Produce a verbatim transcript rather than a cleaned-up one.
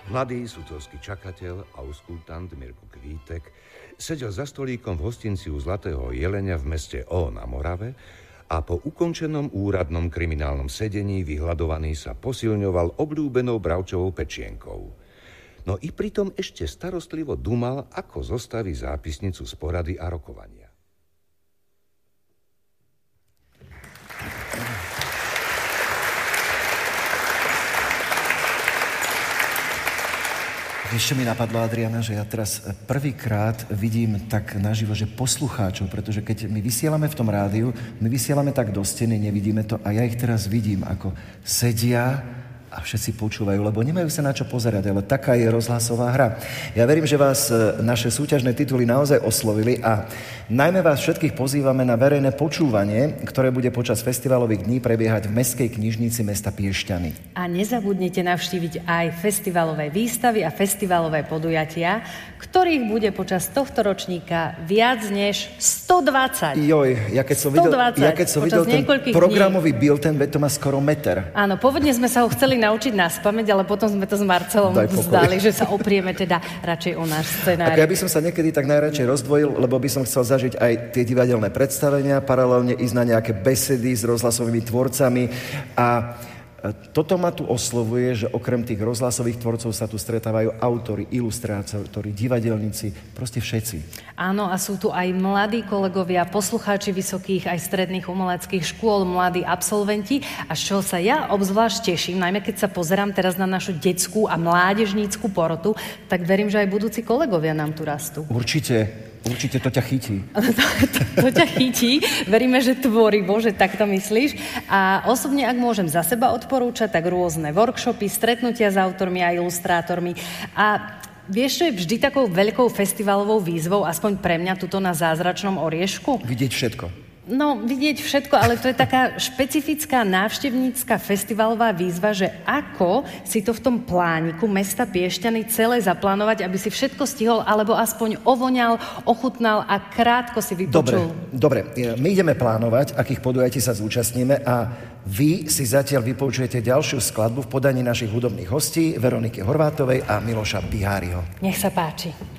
Mladý sudcovský čakateľ, auskultant Mirko Kvítek, sedel za stolíkom v hostinciu Zlatého jelenia v meste Ó na Morave a po ukončenom úradnom kriminálnom sedení vyhľadovaný sa posilňoval obľúbenou bravčovou pečienkou. No i pritom ešte starostlivo dumal, ako zostaví zápisnicu z porady a rokovania. Vieš, čo mi napadlo, Adriana, že ja teraz prvýkrát vidím tak naživo, že poslucháčov, pretože keď my vysielame v tom rádiu, my vysielame tak do steny, nevidíme to a ja ich teraz vidím, ako sedia a všetci počúvajú, lebo nemajú sa na čo pozerať, ale taká je rozhlasová hra. Ja verím, že vás naše súťažné tituly naozaj oslovili a najmä vás všetkých pozývame na verejné počúvanie, ktoré bude počas festivalových dní prebiehať v Mestskej knižnici mesta Piešťany. A nezabudnite navštíviť aj festivalové výstavy a festivalové podujatia, ktorých bude počas tohto ročníka viac než stodvadsať. Joj, ja keď som videl, ja keď som videl ten programový bilten, veď to má skoro meter. Áno, pôvodne sme sa ho chceli naučiť naspamäť, ale potom sme to s Marcelom vzdali, že sa oprieme teda radšej o náš scenár. Ja by som sa niekedy tak najradšej rozdvojil, lebo by som chcel zažiť aj tie divadelné predstavenia, paralelne ísť na nejaké besedy s rozhlasovými tvorcami a toto ma tu oslovuje, že okrem tých rozhlasových tvorcov sa tu stretávajú autori, ilustrátori, divadelníci, proste všetci. Áno, a sú tu aj mladí kolegovia, poslucháči vysokých aj stredných umeleckých škôl, mladí absolventi. A z čoho sa ja obzvlášť teším, najmä keď sa pozerám teraz na našu detskú a mládežnícku porotu, tak verím, že aj budúci kolegovia nám tu rastú. Určite. Určite to ťa chytí. To, to, to ťa chytí. Veríme, že tvorivo, že tak to myslíš. A osobne, ak môžem za seba odporúčať, tak rôzne workshopy, stretnutia s autormi a ilustrátormi. A vieš, čo je vždy takou veľkou festivalovou výzvou, aspoň pre mňa, tuto na Zázračnom oriešku? Vidieť všetko. No, vidieť všetko, ale to je taká špecifická návštevnícka festivalová výzva, že ako si to v tom plániku mesta Piešťany celé zaplánovať, aby si všetko stihol, alebo aspoň ovoňal, ochutnal a krátko si vypočul. Dobre, dobre. My ideme plánovať, akých podujatí sa zúčastníme a vy si zatiaľ vypočujete ďalšiu skladbu v podaní našich hudobných hostí Veroniky Horvátovej a Miloša Biháriho. Nech sa páči.